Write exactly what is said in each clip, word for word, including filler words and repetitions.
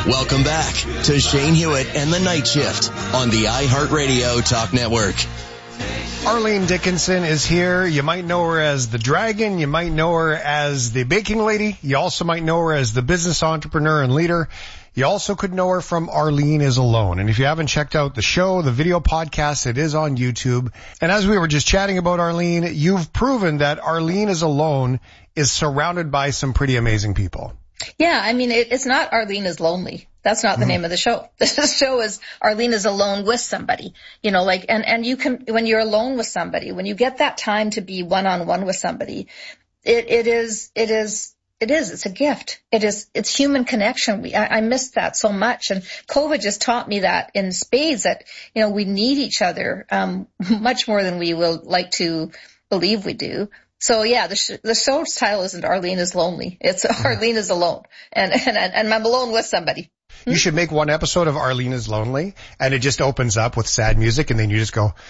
Welcome back to Shane Hewitt and the Night Shift on the iHeartRadio Talk Network. Arlene Dickinson is here. You might know her as the Dragon. You might know her as the Baking Lady. You also might know her as the business entrepreneur and leader. You also could know her from Arlene is Alone. And if you haven't checked out the show, the video podcast, it is on YouTube. And as we were just chatting about Arlene, you've proven that Arlene is Alone is surrounded by some pretty amazing people. Yeah, I mean, it, it's not Arlene is Lonely. That's not the mm. name of the show. The show is Arlene is Alone with somebody, you know, like, and, and you can, when you're alone with somebody, when you get that time to be one-on-one with somebody, it, it is, it is, it is, it's a gift. It is, it's human connection. We, I, I missed that so much. And COVID just taught me that in spades that, you know, we need each other, um, much more than we will like to believe we do. So yeah, the, sh- the show's title isn't Arlene is Lonely. It's Arlene is Alone. And, and, and I'm alone with somebody. You should make one episode of Arlene is Lonely, and it just opens up with sad music, and then you just go,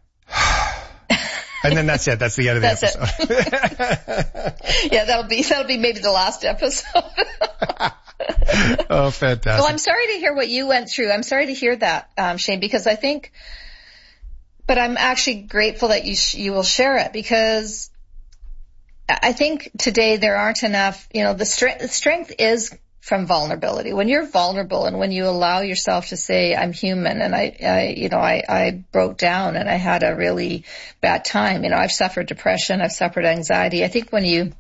and then that's it. That's the end of the that's episode. It. Yeah, that'll be that'll be maybe the last episode. Oh, fantastic. Well, I'm sorry to hear what you went through. I'm sorry to hear that, um, Shane, because I think, but I'm actually grateful that you sh- you will share it, because I think today there aren't enough, you know, the strength, the strength is from vulnerability. When you're vulnerable and when you allow yourself to say, I'm human, and I, I you know, I, I broke down and I had a really bad time. You know, I've suffered depression, I've suffered anxiety. I think when you,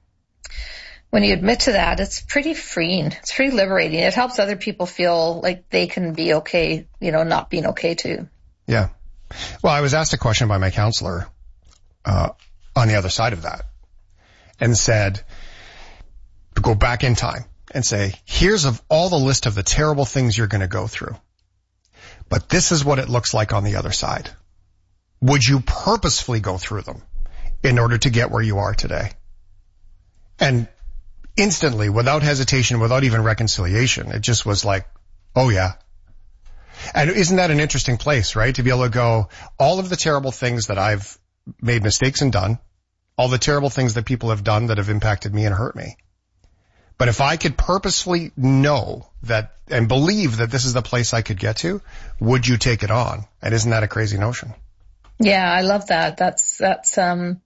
when you admit to that, it's pretty freeing. It's pretty liberating. It helps other people feel like they can be okay, you know, not being okay too. Yeah. Well, I was asked a question by my counselor, uh, on the other side of that, and said, go back in time and say, here's of all the list of the terrible things you're going to go through, but this is what it looks like on the other side. Would you purposefully go through them in order to get where you are today? And instantly, without hesitation, without even reconciliation, it just was like, oh yeah. And isn't that an interesting place, right? To be able to go, all of the terrible things that I've made mistakes and done, all the terrible things that people have done that have impacted me and hurt me. But if I could purposefully know that and believe that this is the place I could get to, would you take it on? And isn't that a crazy notion? Yeah, I love that. That's, that's, um,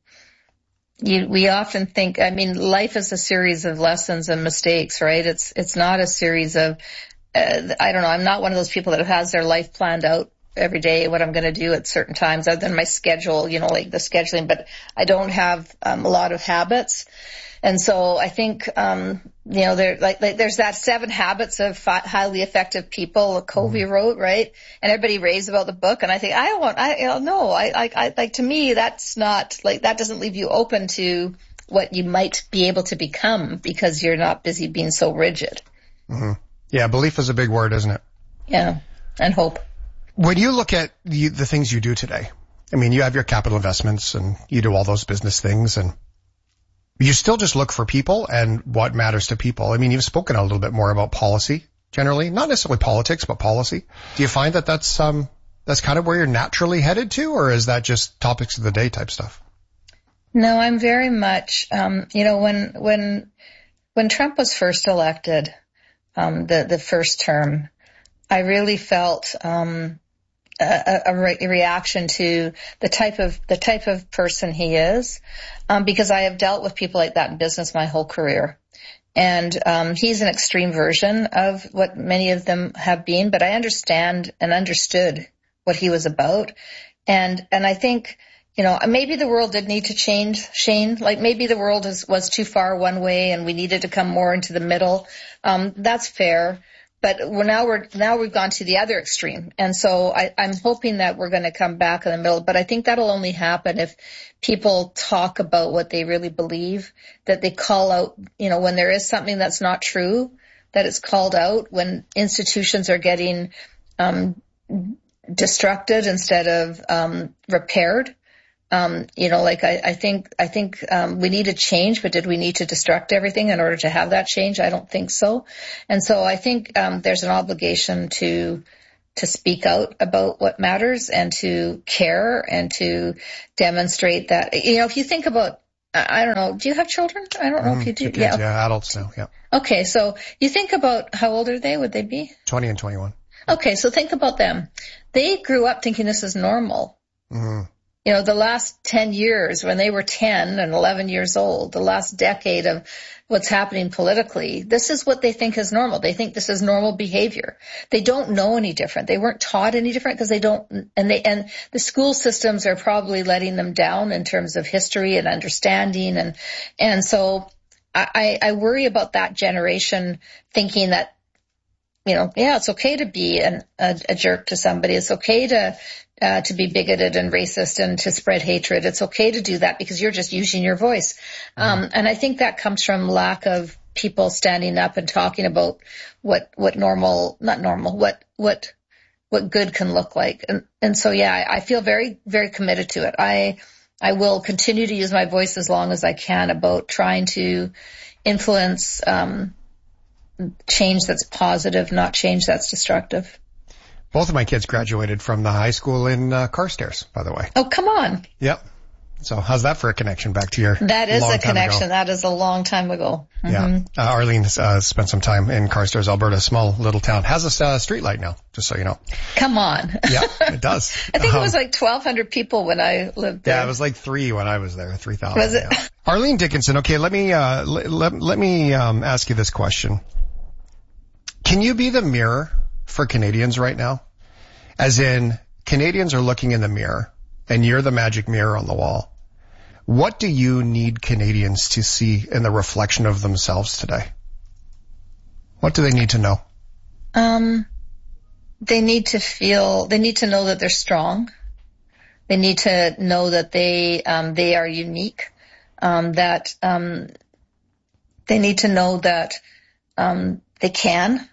you, we often think, I mean, life is a series of lessons and mistakes, right? It's, it's not a series of, uh, I don't know, I'm not one of those people that has their life planned out every day, what I'm going to do at certain times, other than my schedule, you know, like the scheduling, but I don't have um, a lot of habits. And so I think, um, you know, there, like, like, there's that seven habits of fi- highly effective people Covey mm-hmm. wrote, right? And everybody raves about the book. And I think, I don't want, I, you know, no, I, I, I, like, to me, that's not, like, that doesn't leave you open to what you might be able to become because you're not busy being so rigid. Mm-hmm. Yeah. Belief is a big word, isn't it? Yeah. And hope. When you look at the, the things you do today, I mean, you have your capital investments and you do all those business things, and you still just look for people and what matters to people. I mean, you've spoken a little bit more about policy generally, not necessarily politics, but policy. Do you find that that's, um, that's kind of where you're naturally headed to, or is that just topics of the day type stuff? No, I'm very much, um, you know, when, when, when Trump was first elected, um, the, the first term, I really felt, um, a, a, re- a reaction to the type of, the type of person he is, um, because I have dealt with people like that in business my whole career. And, um, he's an extreme version of what many of them have been, but I understand and understood what he was about. And, and I think, you know, maybe the world did need to change, Shane. Like maybe the world is, was too far one way and we needed to come more into the middle. Um, that's fair. But we're now we're now we've gone to the other extreme, and so I, I'm hoping that we're going to come back in the middle. But I think that'll only happen if people talk about what they really believe, that they call out, you know, when there is something that's not true, that it's called out. When institutions are getting um, destructed instead of um, repaired. Um, you know, like I, I think, I think, um, we need a change, but did we need to destruct everything in order to have that change? I don't think so. And so I think, um, there's an obligation to, to speak out about what matters and to care and to demonstrate that, you know, if you think about, I don't know. Do you have children? I don't know mm, if you do. Kids, yeah. yeah, adults now. Yeah. Okay, so you think about how old are they? Would they be twenty and twenty-one? Okay, so think about them. They grew up thinking this is normal. Mm-hmm. You know, the last ten years when they were ten and eleven years old, the last decade of what's happening politically, this is what they think is normal. They think this is normal behavior. They don't know any different. They weren't taught any different because they don't, and they, and the school systems are probably letting them down in terms of history and understanding. And, and so I, I worry about that generation thinking that, you know, yeah, it's okay to be an, a, a jerk to somebody. It's okay to, Uh, to be bigoted and racist and to spread hatred. It's okay to do that because you're just using your voice. Um, mm. And I think that comes from lack of people standing up and talking about what, what normal, not normal, what, what, what good can look like. And, and so, yeah, I, I feel very, very committed to it. I, I will continue to use my voice as long as I can about trying to influence, um, change that's positive, not change that's destructive. Both of my kids graduated from the high school in uh, Carstairs, by the way. Oh, come on. Yep. So how's that for a connection back to your That is long a time connection. ago? That is a long time ago. Mm-hmm. Yeah. Uh, Arlene uh, spent some time in Carstairs, Alberta, a small little town. Has a uh, street light now, just so you know. Come on. Yeah, it does. I think um, it was like twelve hundred people when I lived there. Yeah, it was like three when I was there, three thousand. Was it? Yeah. Arlene Dickinson, okay, let me, uh, let, let, let me um, ask you this question. Can you be the mirror for Canadians right now? As in, Canadians are looking in the mirror, and you're the magic mirror on the wall. What do you need Canadians to see in the reflection of themselves today? What do they need to know? Um, they need to feel, they need to know that they're strong. They need to know that they, um, they are unique. Um, that, um, they need to know that, um, they can.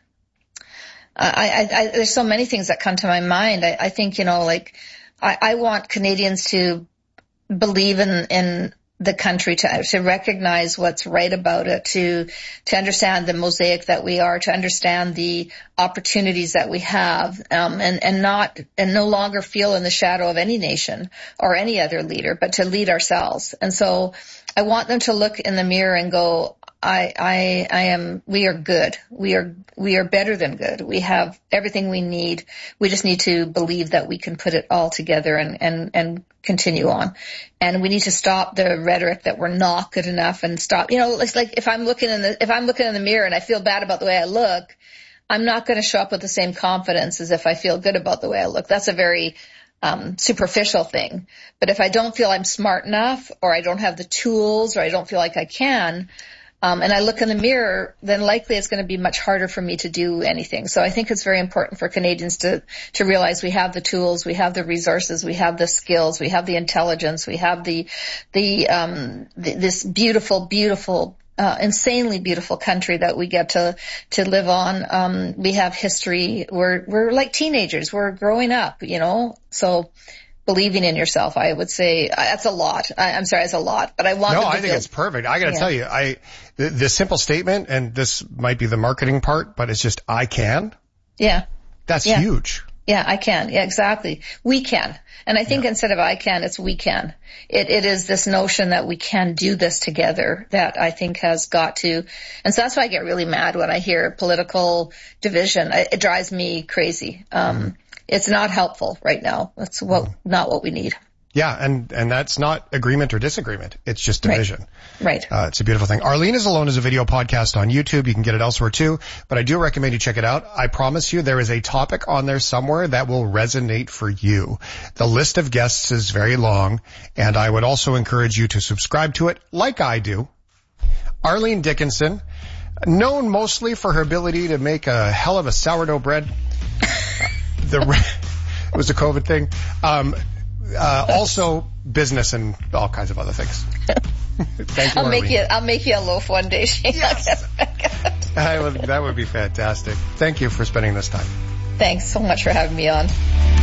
I, I, I, there's so many things that come to my mind. I, I think, you know, like, I, I want Canadians to believe in, in the country, to, to recognize what's right about it, to, to understand the mosaic that we are, to understand the opportunities that we have, um, and, and not, and no longer feel in the shadow of any nation or any other leader, but to lead ourselves. And so I want them to look in the mirror and go, I, I, I am, we are good. We are, we are better than good. We have everything we need. We just need to believe that we can put it all together and, and, and continue on. And we need to stop the rhetoric that we're not good enough and stop, you know, it's like if I'm looking in the, if I'm looking in the mirror and I feel bad about the way I look, I'm not going to show up with the same confidence as if I feel good about the way I look. That's a very, um, superficial thing. But if I don't feel I'm smart enough, or I don't have the tools, or I don't feel like I can, Um, and I look in the mirror, then likely it's going to be much harder for me to do anything. So I think it's very important for Canadians to, to realize we have the tools, we have the resources, we have the skills, we have the intelligence, we have the, the, um, the, this beautiful, beautiful, uh, insanely beautiful country that we get to, to live on. Um, we have history. We're, we're like teenagers. We're growing up, you know, so believing in yourself, I would say uh, that's a lot. I, I'm sorry, it's a lot, but I want. No, them to I think feel, it's perfect. I got to yeah. tell you, I the, the simple statement, and this might be the marketing part, but it's just I can. Yeah, that's yeah. huge. Yeah, I can. Yeah, exactly. We can, and I think yeah. instead of I can, it's we can. It it is this notion that we can do this together that I think has got to, and so that's why I get really mad when I hear political division. It, it drives me crazy. Um, mm. It's not helpful right now. That's what, mm. not what we need. Yeah, and, and that's not agreement or disagreement. It's just division. Right. right. Uh, it's a beautiful thing. Arlene is Alone is a video podcast on YouTube. You can get it elsewhere too, but I do recommend you check it out. I promise you there is a topic on there somewhere that will resonate for you. The list of guests is very long, and I would also encourage you to subscribe to it like I do. Arlene Dickinson, known mostly for her ability to make a hell of a sourdough bread. The, it was a COVID thing. Um, uh, also business and all kinds of other things. Thank you, I'll Arlene. make you, I'll make you a loaf one day, Shane. Yes. I would, that would be fantastic. Thank you for spending this time. Thanks so much for having me on.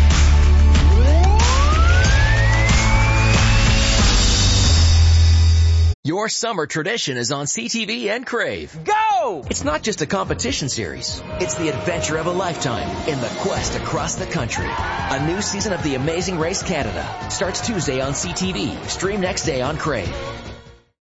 Your summer tradition is on C T V and Crave. Go! It's not just a competition series. It's the adventure of a lifetime in the quest across the country. A new season of The Amazing Race Canada starts Tuesday on C T V. Stream next day on Crave.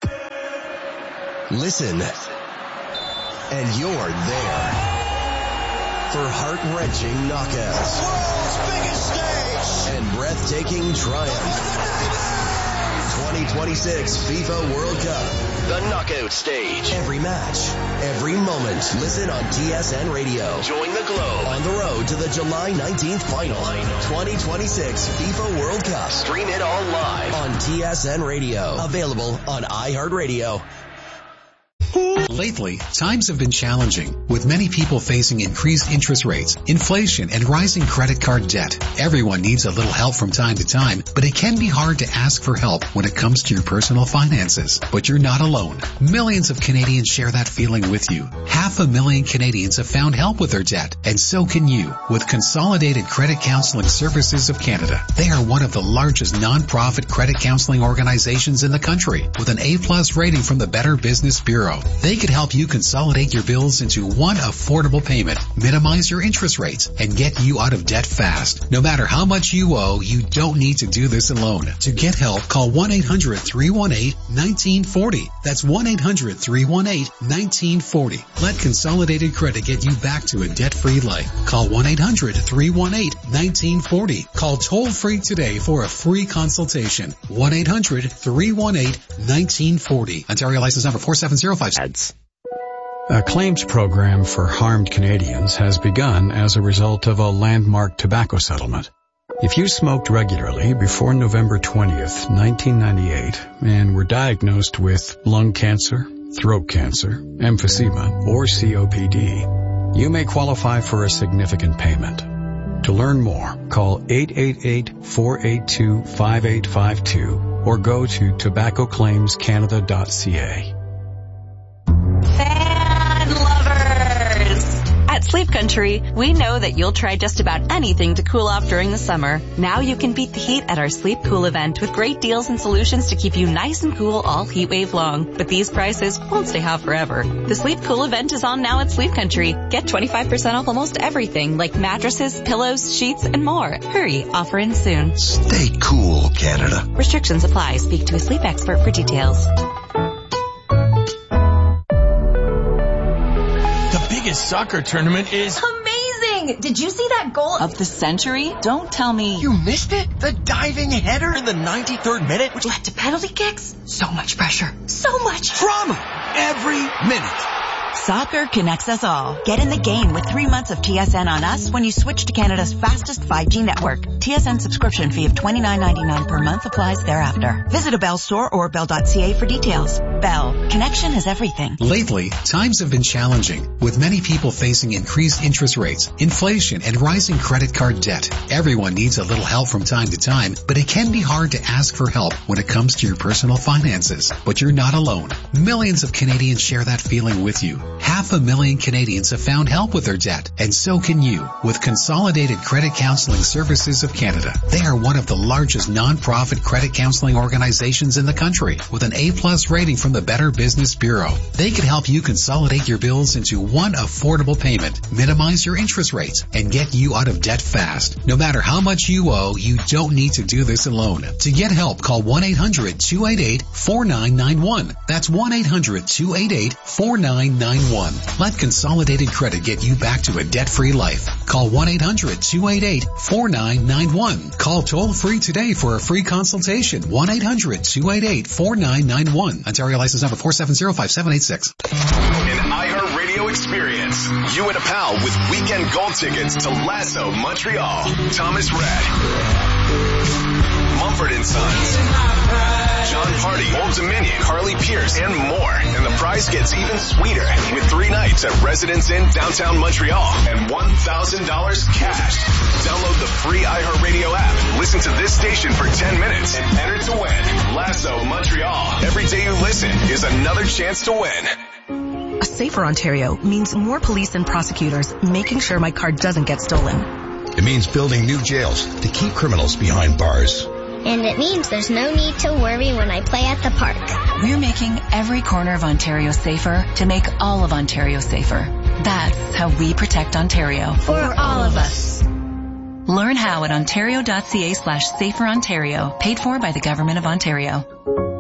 Listen, and you're there for heart-wrenching knockouts, world's biggest stage, and breathtaking triumph. twenty twenty-six FIFA World Cup, the knockout stage. Every match, every moment. Listen on T S N Radio. Join the Globe on the road to the July nineteenth final. twenty twenty-six FIFA World Cup. Stream it all live on T S N Radio. Available on iHeartRadio. Lately, times have been challenging, with many people facing increased interest rates, inflation, and rising credit card debt. Everyone needs a little help from time to time, but it can be hard to ask for help when it comes to your personal finances. But you're not alone. Millions of Canadians share that feeling with you. Half a million Canadians have found help with their debt, and so can you with Consolidated Credit Counseling Services of Canada. They are one of the largest non-profit credit counseling organizations in the country, with an A-plus rating from the Better Business Bureau. They could help you consolidate your bills into one affordable payment, minimize your interest rates, and get you out of debt fast. No matter how much you owe, you don't need to do this alone. To get help, call one eight hundred, three one eight, one nine four zero. That's one eight hundred, three one eight, one nine four zero. Let Consolidated Credit get you back to a debt-free life. Call one eight hundred, three one eight, one nine four zero. Call toll-free today for a free consultation. one eight hundred, three one eight, one nine four zero. Ontario license number four seven zero five. A claims program for harmed Canadians has begun as a result of a landmark tobacco settlement. If you smoked regularly before November twentieth, nineteen ninety-eight, and were diagnosed with lung cancer, throat cancer, emphysema, or C O P D, you may qualify for a significant payment. To learn more, call eight eight eight, four eight two, five eight five two or go to tobacco claims canada dot c a. At Sleep Country, we know that you'll try just about anything to cool off during the summer. Now you can beat the heat at our Sleep Cool event with great deals and solutions to keep you nice and cool all heat wave long. But these prices won't stay hot forever. The Sleep Cool event is on now at Sleep Country. Get twenty-five percent off almost everything like mattresses, pillows, sheets, and more. Hurry, offer ends soon. Stay cool, Canada. Restrictions apply. Speak to a sleep expert for details. Biggest soccer tournament is amazing! Did you see that goal of the century? Don't tell me you missed it. The diving header in the ninety-third minute, which led to penalty kicks. So much pressure, so much drama every minute. Soccer connects us all. Get in the game with three months of T S N on us when you switch to Canada's fastest five G network. T S N subscription fee of twenty-nine ninety-nine per month applies thereafter. Visit a Bell store or bell dot c a for details. Bell. Connection is everything. Lately, times have been challenging, with many people facing increased interest rates, inflation, and rising credit card debt. Everyone needs a little help from time to time, but it can be hard to ask for help when it comes to your personal finances. But you're not alone. Millions of Canadians share that feeling with you. Half a million Canadians have found help with their debt, and so can you with Consolidated Credit Counseling Services of Canada. They are one of the largest non-profit credit counseling organizations in the country, with an A-plus rating from the Better Business Bureau. They can help you consolidate your bills into one affordable payment, minimize your interest rates, and get you out of debt fast. No matter how much you owe, you don't need to do this alone. To get help, call one eight hundred, two eight eight, four nine nine one. That's one eight hundred, two eight eight, four nine nine one. Let Consolidated Credit get you back to a debt-free life. Call one eight hundred, two eight eight, four nine nine one. Call toll-free today for a free consultation. one eight hundred, two eight eight, four nine nine one. Ontario license number four seven zero five seven eight six. An iHeartRadio experience. You and a pal with weekend gold tickets to Lasso Montreal. Thomas Rhett. Mumford and Sons. John Party, Old Dominion, Carly Pierce, and more. And the prize gets even sweeter with three nights at Residence Inn downtown Montreal and one thousand dollars cash. Download the free iHeartRadio app. Listen to this station for ten minutes and enter to win. Lasso Montreal. Every day you listen is another chance to win. A safer Ontario means more police and prosecutors making sure my car doesn't get stolen. It means building new jails to keep criminals behind bars. And it means there's no need to worry when I play at the park. We're making every corner of Ontario safer to make all of Ontario safer. That's how we protect Ontario. For all of us. Learn how at ontario dot c a slash safer Ontario. Paid for by the Government of Ontario.